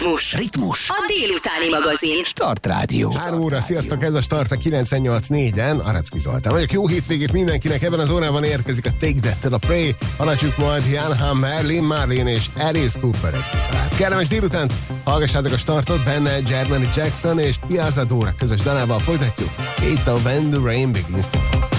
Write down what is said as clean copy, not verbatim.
Ritmus. A délutáni magazin. Start Rádió. 3 óra, sziasztok, ez a Start a 98.4-en. Aracki Zoltán vagyok. Jó hétvégét mindenkinek, ebben az órában érkezik a Take That-től a Prey. Hallhatjuk majd Jan Hammer, Lynn Marlin és Alice Cooper együtt. Kellemes délutánt, hallgassátok a Startot, benne Jermaine Jackson és Piazza Dora közös dalával folytatjuk. Itt a When the Rain Begins to Fall.